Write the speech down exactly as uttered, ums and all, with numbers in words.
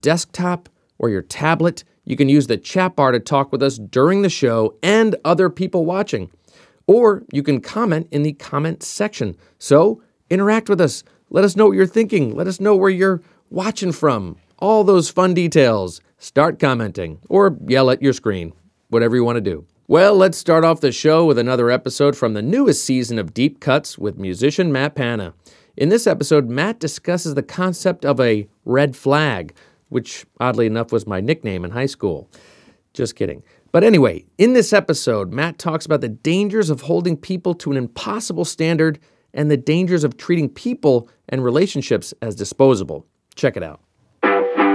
desktop or your tablet, you can use the chat bar to talk with us during the show and other people watching. Or you can comment in the comment section. So interact with us. Let us know what you're thinking. Let us know where you're watching from. All those fun details. Start commenting or yell at your screen. Whatever you want to do. Well, let's start off the show with another episode from the newest season of Deep Cuts with musician Matt Pana. In this episode, Matt discusses the concept of a red flag, which oddly enough was my nickname in high school. Just kidding. But anyway, in this episode, Matt talks about the dangers of holding people to an impossible standard and the dangers of treating people and relationships as disposable. Check it out.